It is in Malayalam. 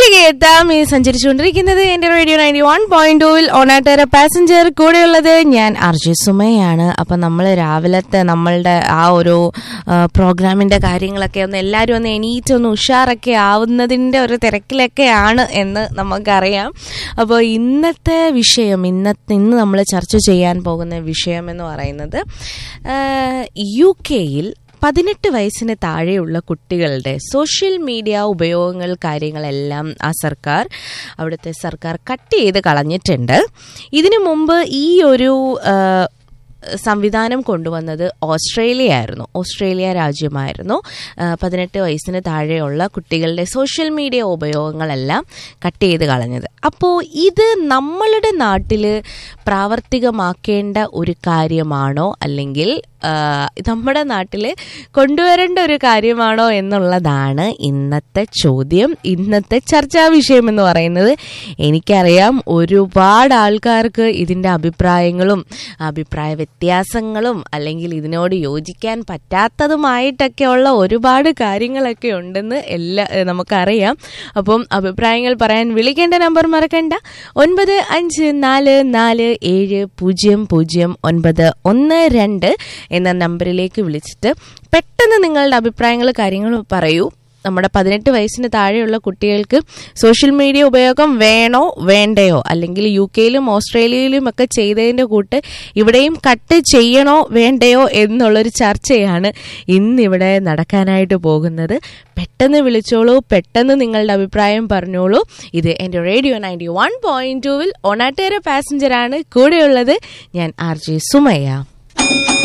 തിരികെ എത്താം. ഈ സഞ്ചരിച്ചുകൊണ്ടിരിക്കുന്നത് എന്റെ റേഡിയോ 91.2 ഓണാട്ടേര പാസഞ്ചർ. കൂടെയുള്ളത് ഞാൻ RJ സുമയാണ്. അപ്പം നമ്മൾ രാവിലത്തെ നമ്മളുടെ ആ ഒരു പ്രോഗ്രാമിന്റെ കാര്യങ്ങളൊക്കെ ഒന്ന് എല്ലാവരും ഒന്ന് എണീറ്റൊന്ന് ഉഷാറൊക്കെ ആവുന്നതിൻ്റെ ഒരു തിരക്കിലൊക്കെയാണ് എന്ന് നമുക്കറിയാം. അപ്പോൾ ഇന്നത്തെ വിഷയം, ഇന്ന് നമ്മൾ ചർച്ച ചെയ്യാൻ പോകുന്ന വിഷയം എന്ന് പറയുന്നത് UK 18 വയസ്സിന് താഴെയുള്ള കുട്ടികളുടെ സോഷ്യൽ മീഡിയ ഉപയോഗങ്ങൾ കാര്യങ്ങളെല്ലാം അവിടുത്തെ സർക്കാർ കട്ട് ചെയ്ത് കളഞ്ഞിട്ടുണ്ട്. ഇതിനു മുമ്പ് ഈ ഒരു സംവിധാനം കൊണ്ടുവന്നത് ഓസ്ട്രേലിയ രാജ്യമായിരുന്നു. 18 വയസ്സിന് താഴെയുള്ള കുട്ടികളുടെ സോഷ്യൽ മീഡിയ ഉപയോഗങ്ങളെല്ലാം കട്ട് ചെയ്ത് കളഞ്ഞത്. അപ്പോൾ ഇത് നമ്മളുടെ നാട്ടിൽ പ്രാവർത്തികമാക്കേണ്ട ഒരു കാര്യമാണോ, അല്ലെങ്കിൽ നമ്മുടെ നാട്ടിൽ കൊണ്ടുവരേണ്ട ഒരു കാര്യമാണോ എന്നുള്ളതാണ് ഇന്നത്തെ ചോദ്യം, ഇന്നത്തെ ചർച്ചാ വിഷയം എന്ന് പറയുന്നത്. എനിക്കറിയാം ഒരുപാട് ആൾക്കാർക്ക് ഇതിൻ്റെ അഭിപ്രായ വ്യത്യാസങ്ങളും അല്ലെങ്കിൽ ഇതിനോട് യോജിക്കാൻ പറ്റാത്തതുമായിട്ടൊക്കെയുള്ള ഒരുപാട് കാര്യങ്ങളൊക്കെ ഉണ്ടെന്ന് നമുക്കറിയാം. അപ്പം അഭിപ്രായങ്ങൾ പറയാൻ വിളിക്കേണ്ട നമ്പർ മറക്കണ്ട, 9544700912 എന്ന നമ്പറിലേക്ക് വിളിച്ചിട്ട് പെട്ടെന്ന് നിങ്ങളുടെ അഭിപ്രായങ്ങൾ കാര്യങ്ങൾ പറയൂ. നമ്മുടെ 18 വയസ്സിന് താഴെയുള്ള കുട്ടികൾക്ക് സോഷ്യൽ മീഡിയ ഉപയോഗം വേണോ വേണ്ടയോ, അല്ലെങ്കിൽ UK ഓസ്ട്രേലിയയിലും ഒക്കെ ചെയ്തതിൻ്റെ കൂട്ട് ഇവിടെയും കട്ട് ചെയ്യണോ വേണ്ടയോ എന്നുള്ളൊരു ചർച്ചയാണ് ഇന്നിവിടെ നടക്കാനായിട്ട് പോകുന്നത്. പെട്ടെന്ന് വിളിച്ചോളൂ, പെട്ടെന്ന് നിങ്ങളുടെ അഭിപ്രായം പറഞ്ഞോളൂ. ഇത് എൻ്റെ റേഡിയോ 91.2 ഓണാട്ടേര പാസഞ്ചറാണ്. കൂടെയുള്ളത് ഞാൻ RJ സുമയ്യ.